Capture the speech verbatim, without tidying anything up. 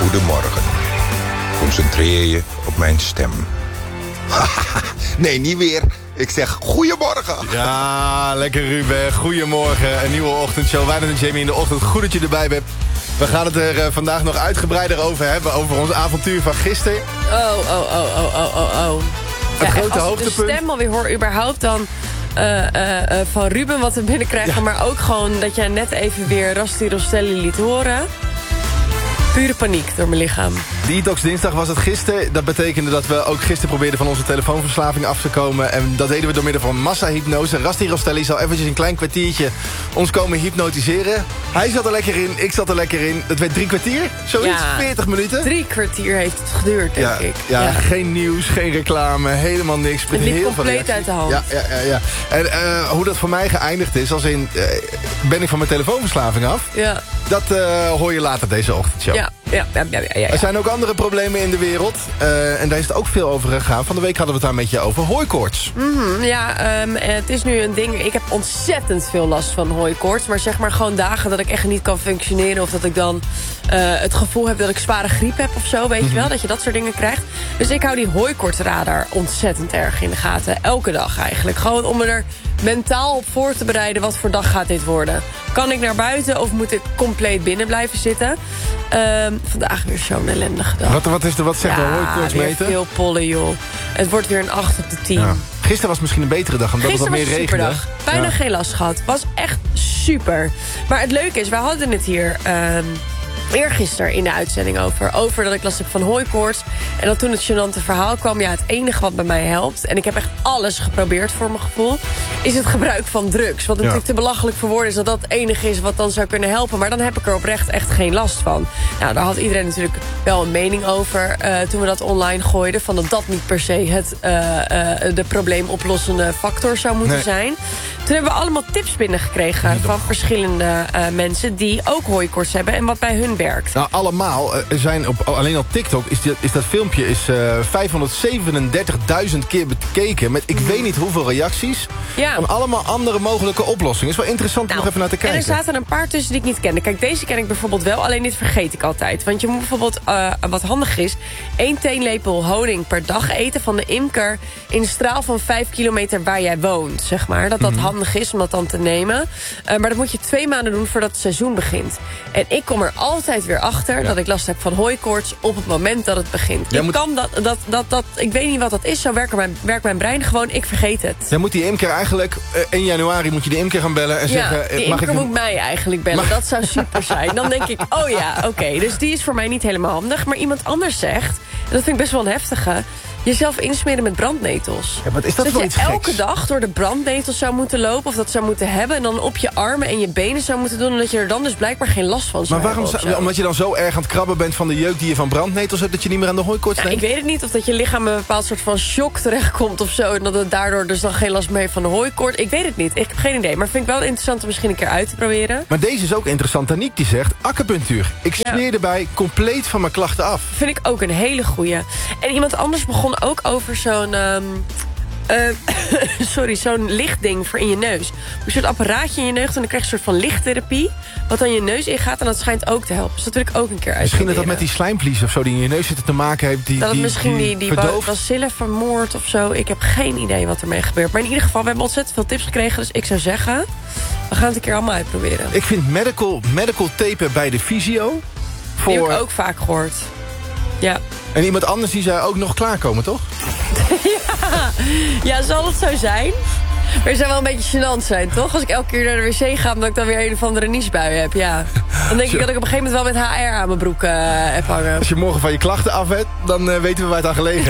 Goedemorgen. Concentreer je op mijn stem. Nee, niet weer. Ik zeg goedemorgen. Ja, lekker Ruben. Goedemorgen. Een nieuwe ochtendshow. Wij en Jamie in de ochtend. Goed dat je erbij bent. We gaan het er uh, vandaag nog uitgebreider over hebben. Over ons avontuur van gisteren. Oh, oh, oh, oh, oh, oh, oh. Het ja, grote als hoogtepunt. ik de stem alweer hoor überhaupt dan... Uh, uh, uh, van Ruben wat we binnenkrijgen. Ja. Maar ook gewoon dat jij net even weer Rasti Rostelli liet horen. Pure paniek door mijn lichaam. Detox dinsdag was het gisteren. Dat betekende dat we ook gisteren probeerden van onze telefoonverslaving af te komen. En dat deden we door middel van massahypnose. Rasti Rostelli zal eventjes een klein kwartiertje ons komen hypnotiseren. Hij zat er lekker in, ik zat er lekker in. Het werd drie kwartier, zoiets, ja, veertig minuten. Drie kwartier heeft het geduurd, denk ja, ik. Ja, ja, geen nieuws, geen reclame, helemaal niks. Het liep heel compleet uit de hand. Ja, ja, ja, ja. En uh, hoe dat voor mij geëindigd is, als in, uh, ben ik van mijn telefoonverslaving af. Ja. Dat uh, hoor je later deze ochtendshow. Ja, ja, ja, ja, ja, ja. Er zijn ook andere problemen in de wereld. Uh, en daar is het ook veel over gegaan. Van de week hadden we het daar een beetje over. Hooikoorts. Mm-hmm, ja, um, het is nu een ding. Ik heb ontzettend veel last van hooikoorts. Maar zeg maar gewoon dagen dat ik echt niet kan functioneren. Of dat ik dan uh, het gevoel heb dat ik zware griep heb of zo. Weet mm-hmm. je wel, dat je dat soort dingen krijgt. Dus ik hou die hooikoortsradar ontzettend erg in de gaten. Elke dag eigenlijk. Gewoon om me er mentaal op voor te bereiden. Wat voor dag gaat dit worden? Kan ik naar buiten of moet ik compleet binnen blijven zitten? Um, vandaag weer zo'n ellendige dag. Wat, wat, is de, wat zegt ja, de hooikoortsmeter? Ja, veel pollen, joh. Het wordt weer een acht op de tien. Ja. Gisteren was misschien een betere dag, omdat Gisteren het wat meer regende. Superdag. Bijna ja. geen last gehad. Was echt super. Maar het leuke is, wij hadden het hier... Um, eergisteren in de uitzending over. Over dat ik last heb van hooikoorts. En dat toen het gênante verhaal kwam. Ja, het enige wat bij mij helpt. En ik heb echt alles geprobeerd voor mijn gevoel. Is het gebruik van drugs. Wat natuurlijk ja. te belachelijk voor woorden is. Dat dat het enige is wat dan zou kunnen helpen. Maar dan heb ik er oprecht echt geen last van. Nou, daar had iedereen natuurlijk wel een mening over. Uh, toen we dat online gooiden. Van dat dat niet per se het uh, uh, de probleemoplossende factor zou moeten nee. zijn. Toen hebben we allemaal tips binnengekregen. Van verschillende uh, mensen die ook hooikoorts hebben. En wat bij hun werkt. Nou, allemaal. Er zijn op, alleen op TikTok is, die, is dat filmpje is uh, vijfhonderdzevenendertigduizend keer bekeken. Met ik mm. weet niet hoeveel reacties. Ja. Van allemaal andere mogelijke oplossingen. Is wel interessant nou, om nog even naar te kijken. En er zaten een paar tussen die ik niet kende. Kijk, deze ken ik bijvoorbeeld wel. Alleen dit vergeet ik altijd. Want je moet bijvoorbeeld, uh, wat handig is... één theelepel honing per dag eten van de imker... in een straal van vijf kilometer waar jij woont, zeg maar. Dat dat mm. handig is om dat dan te nemen. Uh, maar dat moet je twee maanden doen voordat het seizoen begint. En ik kom er altijd weer achter ja. dat ik last heb van hooikoorts op het moment dat het begint. Jij ik moet... kan dat, dat, dat, dat, ik weet niet wat dat is, zo werkt mijn, werkt mijn brein gewoon, ik vergeet het. Dan moet die imker eigenlijk, uh, in januari moet je de imker gaan bellen en ja, zeggen... die mag imker ik... moet mij eigenlijk bellen, mag... dat zou super zijn. Dan denk ik, oh ja, oké, okay. Dus die is voor mij niet helemaal handig. Maar iemand anders zegt, en dat vind ik best wel een heftige... jezelf insmeren met brandnetels. Ja, wat is dat, dat voor je iets geks? Elke dag door de brandnetels zou moeten lopen... of dat zou moeten hebben... en dan op je armen en je benen zou moeten doen... en dat je er dan dus blijkbaar geen last van zou maar waarom hebben. Zou, omdat je dan zo erg aan het krabben bent van de jeuk... die je van brandnetels hebt... dat je niet meer aan de hooikoorts nou, denkt? Ik weet het niet of dat je lichaam... een bepaald soort van shock terechtkomt of zo... en dat het daardoor dus dan geen last meer heeft van de hooikoorts. Ik weet het niet. Ik heb geen idee. Maar vind ik wel interessant om misschien een keer uit te proberen. Maar deze is ook interessant. Aniek die zegt... acupunctuur. Ik smeer ja. erbij compleet van mijn klachten af. Vind ik ook een hele goeie. En iemand anders begon ook over zo... zo'n um, uh, sorry, zo'n lichtding voor in je neus. Een soort apparaatje in je neus en dan krijg je een soort van lichttherapie... wat dan je neus ingaat en dat schijnt ook te helpen. Dus dat wil ik ook een keer uitproberen. Misschien dat dat met die slijmvlies of zo die in je neus zitten te maken heeft... Die, dat het die, misschien die, die, die bacillen vermoord of zo. Ik heb geen idee wat ermee gebeurt. Maar in ieder geval, we hebben ontzettend veel tips gekregen. Dus ik zou zeggen, we gaan het een keer allemaal uitproberen. Ik vind medical, medical tapen bij de fysio... Voor... Die heb ik ook vaak gehoord. Ja. En iemand anders die zou ook nog klaarkomen, toch? ja. ja, zal het zo zijn? Maar het zou wel een beetje gênant zijn, toch? Als ik elke keer naar de wc ga, omdat ik dan weer een of andere niesbui heb, ja. Dan denk ik dat ik op een gegeven moment wel met H R aan mijn broek uh, heb hangen. Als je morgen van je klachten af hebt, dan uh, weten we waar het aan gelegen